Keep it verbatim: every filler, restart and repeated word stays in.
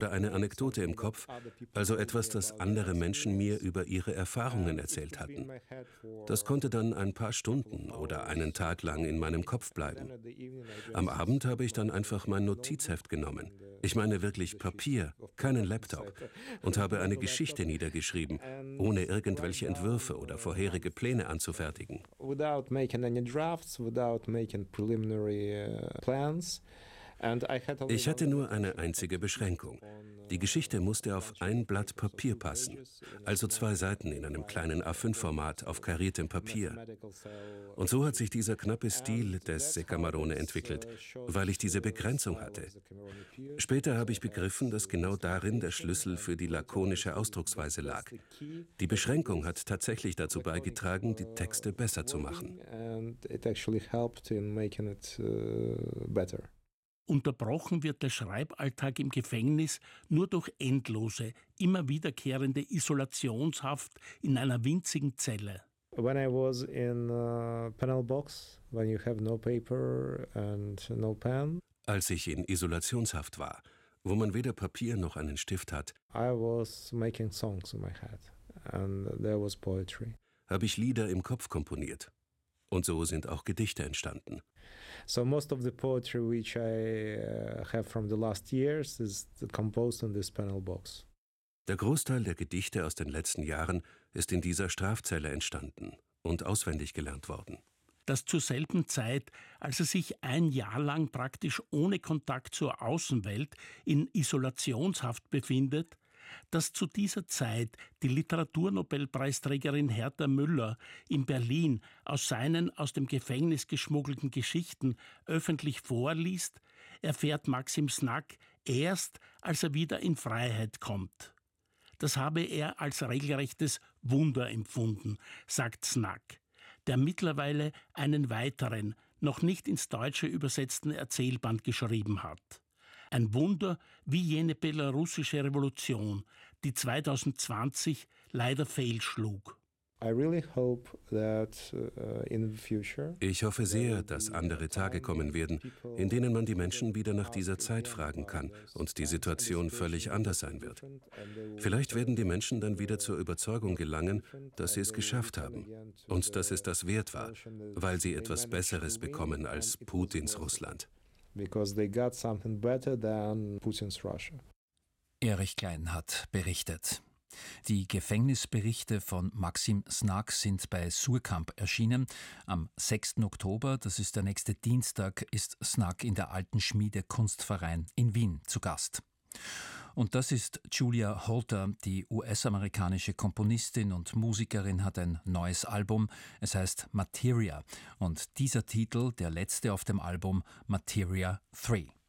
eine Anekdote im Kopf, also etwas, das andere Menschen mir über ihre Erfahrungen erzählt hatten. Das konnte dann ein paar Stunden oder einen Tag lang in meinem Kopf bleiben. Am Abend habe ich dann einfach mein Notizheft genommen. Ich meine wirklich Papier, keinen Laptop, und habe eine Geschichte niedergeschrieben, ohne irgendwelche Entwürfe oder vorherige Pläne anzufertigen. Without making any drafts, without making preliminary uh, plans. Ich hatte nur eine einzige Beschränkung. Die Geschichte musste auf ein Blatt Papier passen, also zwei Seiten in einem kleinen A fünf Format auf kariertem Papier. Und so hat sich dieser knappe Stil des Secamarone entwickelt, weil ich diese Begrenzung hatte. Später habe ich begriffen, dass genau darin der Schlüssel für die lakonische Ausdrucksweise lag. Die Beschränkung hat tatsächlich dazu beigetragen, die Texte besser zu machen. Unterbrochen wird der Schreiballtag im Gefängnis nur durch endlose, immer wiederkehrende Isolationshaft in einer winzigen Zelle. When I was in a panel box, when you have no paper and no pen. Als ich in Isolationshaft war, wo man weder Papier noch einen Stift hat, I was making songs in my head and there was poetry. Habe ich Lieder im Kopf komponiert. Und so sind auch Gedichte entstanden. So most of the poetry which I uh, have from the last years is composed in this panel box. Der Großteil der Gedichte aus den letzten Jahren ist in dieser Strafzelle entstanden und auswendig gelernt worden. Dass zur selben Zeit, als er sich ein Jahr lang praktisch ohne Kontakt zur Außenwelt in Isolationshaft befindet, dass zu dieser Zeit die Literaturnobelpreisträgerin Herta Müller in Berlin aus seinen aus dem Gefängnis geschmuggelten Geschichten öffentlich vorliest, erfährt Maxim Snack erst, als er wieder in Freiheit kommt. Das habe er als regelrechtes Wunder empfunden, sagt Snack, der mittlerweile einen weiteren, noch nicht ins Deutsche übersetzten Erzählband geschrieben hat. Ein Wunder wie jene belarussische Revolution, die zwanzig zwanzig leider fehlschlug. Ich hoffe sehr, dass andere Tage kommen werden, in denen man die Menschen wieder nach dieser Zeit fragen kann und die Situation völlig anders sein wird. Vielleicht werden die Menschen dann wieder zur Überzeugung gelangen, dass sie es geschafft haben und dass es das wert war, weil sie etwas Besseres bekommen als Putins Russland. Because they got something better than Putin's Russia. Erich Klein hat berichtet. Die Gefängnisberichte von Maxim Snack sind bei Suhrkamp erschienen. Am sechsten Oktober, das ist der nächste Dienstag, ist Snack in der Alten Schmiede Kunstverein in Wien zu Gast. Und das ist Julia Holter, die U S-amerikanische Komponistin und Musikerin, hat ein neues Album. Es heißt Materia. Und dieser Titel, der letzte auf dem Album, Materia drei.